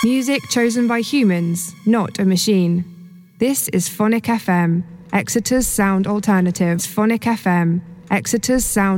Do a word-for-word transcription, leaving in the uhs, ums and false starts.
Music chosen by humans, not a machine. This is Phonic F M, Exeter's sound alternative. Phonic F M, Exeter's sound